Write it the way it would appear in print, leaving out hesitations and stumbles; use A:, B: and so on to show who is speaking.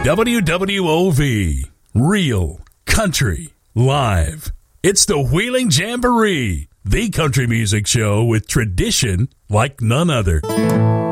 A: WWOV, Real Country Live. It's the Wheeling Jamboree, the country music show with tradition like none other.